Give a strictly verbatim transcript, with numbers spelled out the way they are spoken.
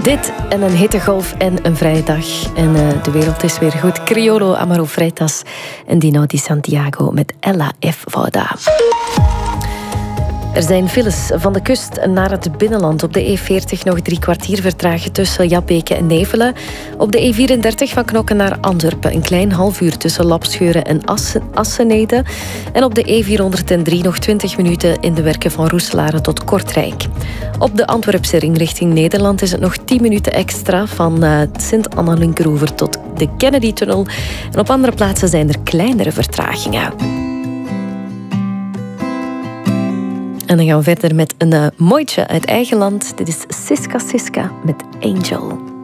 Dit en een hittegolf en een vrije dag. En uh, de wereld is weer goed. Criollo, Amaro Freitas en Dino Di Santiago met Ella F. Vauda. Er zijn files van de kust naar het binnenland. Op de E veertig nog drie kwartier vertragen tussen Jabbeke en Nevelen. Op de E vierendertig van Knokken naar Antwerpen een klein half uur tussen Lapscheuren en Assen, Assenede. En op de E vierhonderddrie nog twintig minuten in de werken van Roeselare tot Kortrijk. Op de Antwerpse ring richting Nederland is het nog tien minuten extra van uh, Sint-Anna-Linkeroever tot de Kennedy-tunnel. En op andere plaatsen zijn er kleinere vertragingen. En dan gaan we verder met een uh, mooitje uit eigen land. Dit is Siska Siska met Angel.